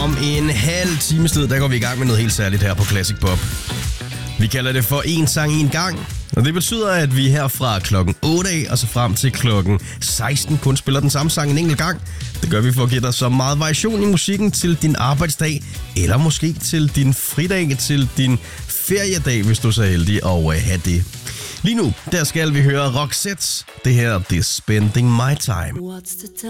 Om en halv times tid, der går vi i gang med noget helt særligt her på Classic Pop. Vi kalder det for en sang en gang. Og det betyder, at vi her fra klokken 8 af og så frem til klokken 16 kun spiller den samme sang en enkelt gang. Det gør vi for at give dig så meget variation i musikken til din arbejdsdag, eller måske til din fridag, til din feriedag, hvis du er så heldig at have det. Lige nu, der skal vi høre Roxette. Det her, det er Spending My Time.